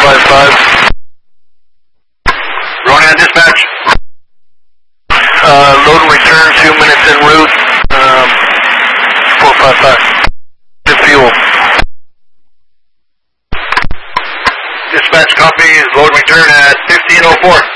455. Ronan dispatch. Load and return 2 minutes en route. 455. Good fuel. Dispatch copies. Load and return at 1504.